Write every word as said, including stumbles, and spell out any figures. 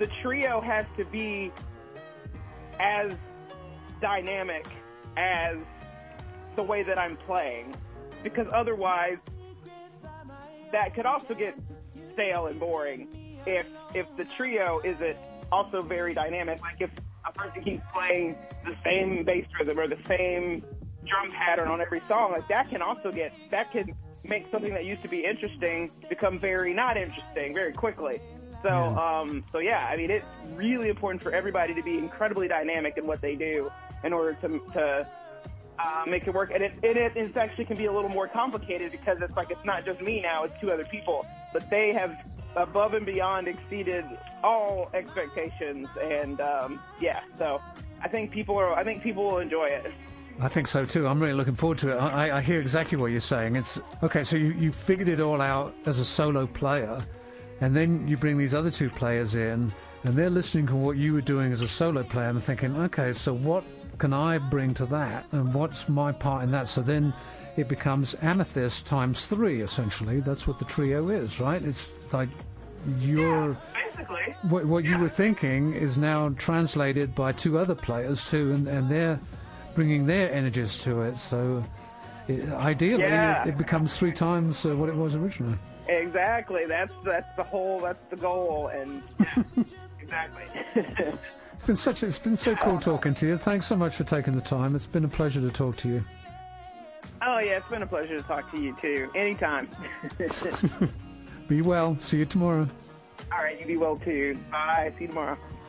the trio has to be as dynamic as the way that I'm playing, because otherwise that could also get stale and boring if if the trio isn't also very dynamic. Like if a person keeps playing the same bass rhythm or the same drum pattern on every song, like that can also get, that can make something that used to be interesting become very not interesting very quickly. So, Yeah. um, so yeah, I mean, it's really important for everybody to be incredibly dynamic in what they do in order to, to uh, make it work. And it, it, it actually can be a little more complicated because it's like, it's not just me now, it's two other people, but they have above and beyond exceeded all expectations. And, um, yeah, so I think people are, I think people will enjoy it. I think so too. I'm really looking forward to it. I, I hear exactly what you're saying. It's okay. So you, you figured it all out as a solo player, and then you bring these other two players in, and they're listening to what you were doing as a solo player and thinking, okay, so what can I bring to that, and what's my part in that? So then it becomes Amethyst times three, essentially. That's what the trio is, right? It's like you're Yeah, basically. what, what yeah. you were thinking is now translated by two other players too, and, and they're bringing their energies to it. So it, ideally, Yeah. it, it becomes three times uh, what it was originally. Exactly. That's that's the whole. That's the goal. And yeah, exactly. It's been such. It's been so cool talking to you. Thanks so much for taking the time. It's been a pleasure to talk to you. Oh yeah, it's been a pleasure to talk to you too. Anytime. Be well. See you tomorrow. All right, you be well too. Bye. See you tomorrow.